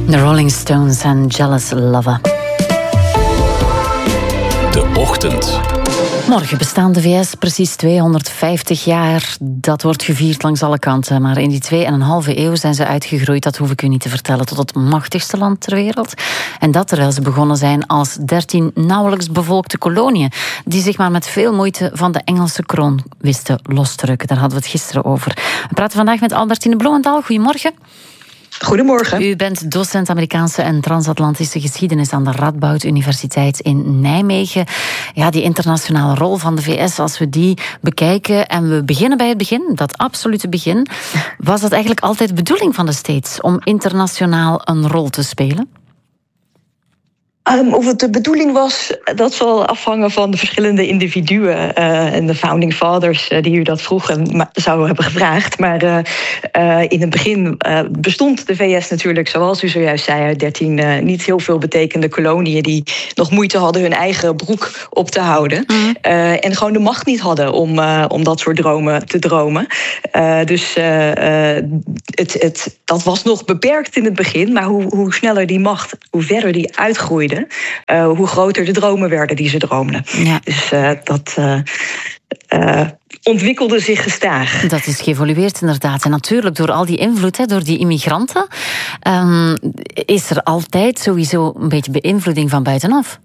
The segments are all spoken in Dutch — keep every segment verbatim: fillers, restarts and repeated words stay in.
The Rolling Stones en Jealous Lover. De Ochtend. Morgen bestaan de V S precies tweehonderdvijftig jaar. Dat wordt gevierd langs alle kanten. Maar in die twee en een halve eeuw zijn ze uitgegroeid, dat hoef ik u niet te vertellen, tot het machtigste land ter wereld. En dat terwijl ze begonnen zijn als dertien nauwelijks bevolkte koloniën, die zich maar met veel moeite van de Engelse kroon wisten los te rukken. Daar hadden we het gisteren over. We praten vandaag met Albertine Bloemendaal. Goedemorgen. Goedemorgen. U bent docent Amerikaanse en transatlantische geschiedenis aan de Radboud Universiteit in Nijmegen. Ja, die internationale rol van de V S, als we die bekijken en we beginnen bij het begin, dat absolute begin, was dat eigenlijk altijd de bedoeling van de States om internationaal een rol te spelen? Um, of het de bedoeling was, dat zal afhangen van de verschillende individuen uh, en de founding fathers uh, die u dat vroegen ma- zouden hebben gevraagd. Maar uh, uh, in het begin uh, bestond de V S natuurlijk, zoals u zojuist zei, uit dertien uh, niet heel veel betekende koloniën die nog moeite hadden hun eigen broek op te houden. Mm. Uh, en gewoon de macht niet hadden om, uh, om dat soort dromen te dromen. Uh, dus uh, uh, het, het, dat was nog beperkt in het begin, maar hoe, hoe sneller die macht, hoe verder die uitgroeide, Uh, hoe groter de dromen werden die ze droomden. Ja. Dus uh, dat uh, uh, ontwikkelde zich gestaag. Dat is geëvolueerd inderdaad. En natuurlijk door al die invloed, hè, door die immigranten, um, is er altijd sowieso een beetje beïnvloeding van buitenaf.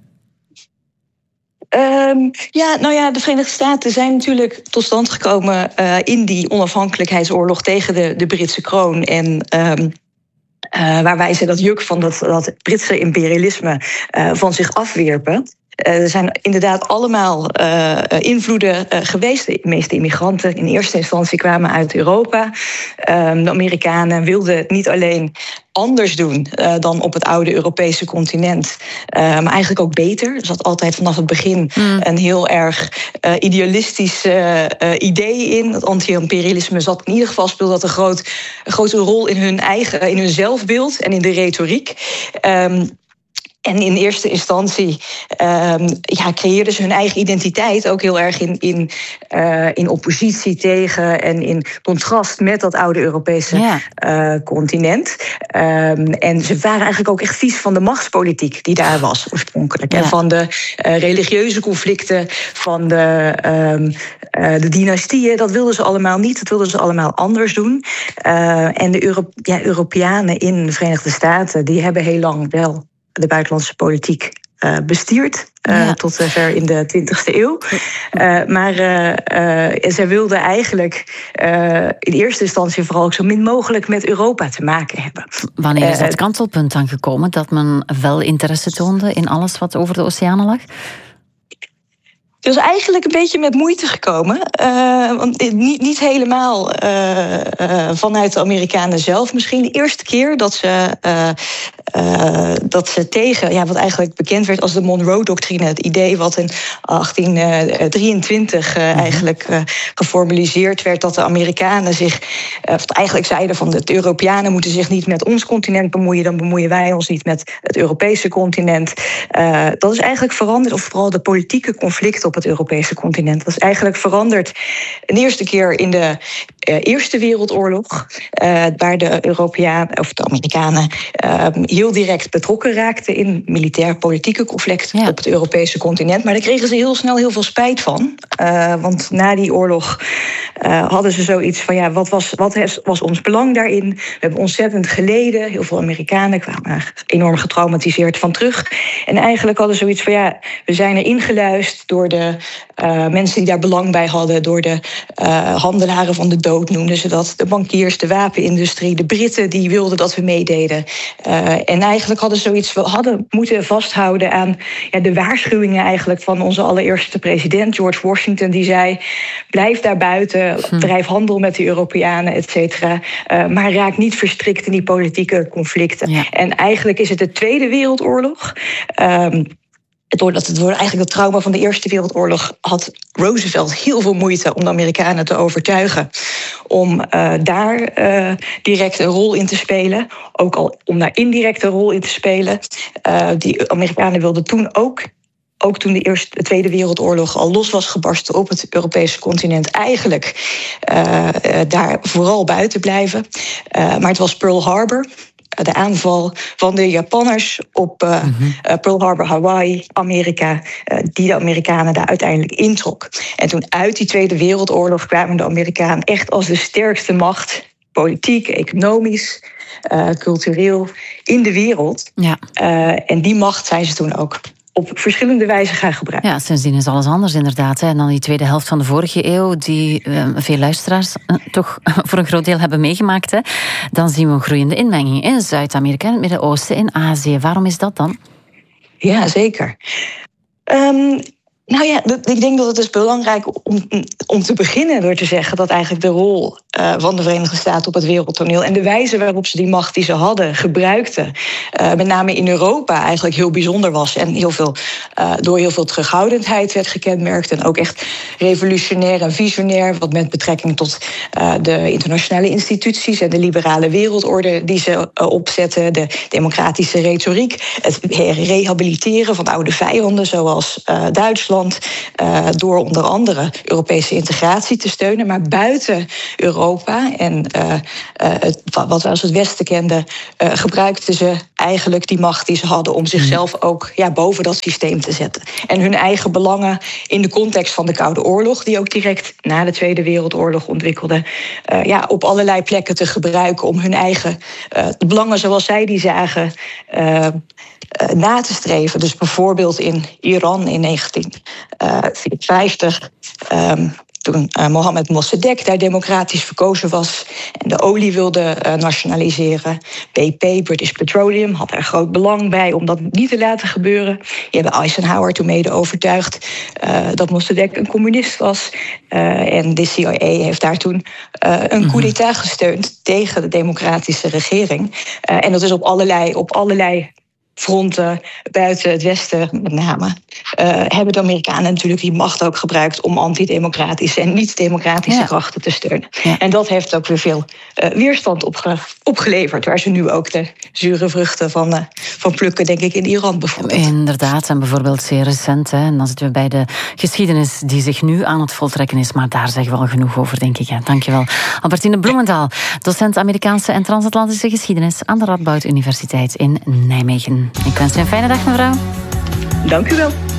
Um, ja, nou ja, de Verenigde Staten zijn natuurlijk tot stand gekomen uh, in die onafhankelijkheidsoorlog tegen de, de Britse kroon. En Um, Uh, waarbij ze dat juk van dat, dat Britse imperialisme uh, van zich afwierpen. Uh, er zijn inderdaad allemaal uh, invloeden uh, geweest. De meeste immigranten in eerste instantie kwamen uit Europa. Uh, de Amerikanen wilden niet alleen anders doen uh, dan op het oude Europese continent, uh, maar eigenlijk ook beter. Er zat altijd vanaf het begin mm. een heel erg uh, idealistisch uh, uh, idee in. Het anti-imperialisme zat in ieder geval, speelde dat een, groot, een grote rol in hun eigen, in hun zelfbeeld en in de retoriek. Um, En in eerste instantie um, ja, creëerden ze hun eigen identiteit ook heel erg in, in, uh, in oppositie tegen en in contrast met dat oude Europese ja. uh, continent. Um, en ze waren eigenlijk ook echt vies van de machtspolitiek die daar was oorspronkelijk. Ja. En van de uh, religieuze conflicten, van de, um, uh, de dynastieën. Dat wilden ze allemaal niet, dat wilden ze allemaal anders doen. Uh, en de Euro- ja, Europeanen in de Verenigde Staten, die hebben heel lang wel de buitenlandse politiek uh, bestuurd. Uh, ja. Tot uh, ver in de twintigste eeuw. Uh, maar uh, uh, zij wilden eigenlijk uh, in eerste instantie vooral ook zo min mogelijk met Europa te maken hebben. Wanneer is dat uh, kantelpunt dan gekomen, dat men wel interesse toonde in alles wat over de oceanen lag? Het is eigenlijk een beetje met moeite gekomen. Uh, want niet, niet helemaal uh, uh, vanuit de Amerikanen zelf misschien. De eerste keer dat ze, uh, uh, dat ze tegen, ja, wat eigenlijk bekend werd als de Monroe-doctrine, het idee wat in achttien drieëntwintig uh, eigenlijk uh, geformuliseerd werd, dat de Amerikanen zich, uh, eigenlijk zeiden van de Europeanen moeten zich niet met ons continent bemoeien, dan bemoeien wij ons niet met het Europese continent. Uh, dat is eigenlijk veranderd, of vooral de politieke conflicten op het Europese continent. Dat is eigenlijk veranderd de eerste keer in de uh, Eerste Wereldoorlog, uh, waar de Europeanen of de Amerikanen uh, heel direct betrokken raakten in militair-politieke conflicten ja. op het Europese continent. Maar daar kregen ze heel snel heel veel spijt van. Uh, want na die oorlog uh, hadden ze zoiets van, ja, wat was, wat was ons belang daarin? We hebben ontzettend geleden. Heel veel Amerikanen kwamen enorm getraumatiseerd van terug. En eigenlijk hadden ze zoiets van, ja, we zijn er ingeluisterd door de uh, mensen die daar belang bij hadden, door de uh, handelaren van de dood noemden ze dat, de bankiers, de wapenindustrie, de Britten die wilden dat we meededen. Uh, en eigenlijk hadden ze zoiets, we hadden moeten vasthouden aan ja, de waarschuwingen eigenlijk van onze allereerste president, George Washington, die zei, blijf daar buiten, drijf handel met de Europeanen, et cetera. Uh, maar raak niet verstrikt in die politieke conflicten. Ja. En eigenlijk is het de Tweede Wereldoorlog. Um, Doordat het door eigenlijk het trauma van de Eerste Wereldoorlog had Roosevelt heel veel moeite om de Amerikanen te overtuigen om uh, daar uh, direct een rol in te spelen. Ook al om daar indirect een rol in te spelen. Uh, die Amerikanen wilden toen ook, ook toen de, Eerste, de Tweede Wereldoorlog al los was gebarsten op het Europese continent, eigenlijk uh, uh, daar vooral buiten blijven. Uh, maar het was Pearl Harbor. de aanval van de Japanners op uh, mm-hmm. uh, Pearl Harbor, Hawaii, Amerika, uh, die de Amerikanen daar uiteindelijk introk. En toen uit die Tweede Wereldoorlog kwamen de Amerikanen echt als de sterkste macht, politiek, economisch, uh, cultureel, in de wereld. Ja. Uh, en die macht zijn ze toen ook op verschillende wijzen gaan gebruiken. Ja, sindsdien is alles anders inderdaad. Hè. En dan die tweede helft van de vorige eeuw, die uh, veel luisteraars uh, toch voor een groot deel hebben meegemaakt. Hè. Dan zien we een groeiende inmenging in Zuid-Amerika, in het Midden-Oosten, in Azië. Waarom is dat dan? Ja, zeker. Um, Nou ja, ik denk dat het is belangrijk om, om te beginnen door te zeggen dat eigenlijk de rol uh, van de Verenigde Staten op het wereldtoneel en de wijze waarop ze die macht die ze hadden gebruikten, uh, met name in Europa, eigenlijk heel bijzonder was en heel veel, uh, door heel veel terughoudendheid werd gekenmerkt en ook echt revolutionair en visionair, wat met betrekking tot uh, de internationale instituties en de liberale wereldorde die ze uh, opzetten, de democratische retoriek, het rehabiliteren van oude vijanden zoals uh, Duitsland. Uh, door onder andere Europese integratie te steunen. Maar buiten Europa en uh, uh, het, wat we als het Westen kenden, uh, gebruikten ze eigenlijk die macht die ze hadden om zichzelf ook ja, boven dat systeem te zetten. En hun eigen belangen in de context van de Koude Oorlog, die ook direct na de Tweede Wereldoorlog ontwikkelde, uh, ja, op allerlei plekken te gebruiken om hun eigen uh, belangen zoals zij die zagen Uh, Uh, na te streven. Dus bijvoorbeeld in Iran in negentien vierenvijftig, um, toen uh, Mohammed Mossadegh daar democratisch verkozen was en de olie wilde uh, nationaliseren. B P, British Petroleum, had er groot belang bij om dat niet te laten gebeuren. Je hebt Eisenhower toen mede overtuigd uh, dat Mossadegh een communist was. Uh, en de C I A heeft daar toen uh, een coup d'état gesteund tegen de democratische regering. Uh, en dat is op allerlei, op allerlei fronten buiten het Westen met name, uh, hebben de Amerikanen natuurlijk die macht ook gebruikt om antidemocratische en niet-democratische ja. krachten te steunen. Ja. En dat heeft ook weer veel uh, weerstand opge- opgeleverd, waar ze nu ook de zure vruchten van, uh, van plukken, denk ik, in Iran bijvoorbeeld. Inderdaad, en bijvoorbeeld zeer recent. Hè, en dan zitten we bij de geschiedenis die zich nu aan het voltrekken is, maar daar zeggen we al genoeg over, denk ik. Hè. Dankjewel. Albertine Bloemendaal, docent Amerikaanse en transatlantische geschiedenis aan de Radboud Universiteit in Nijmegen. Ik wens je een fijne dag, mevrouw. Dank u wel.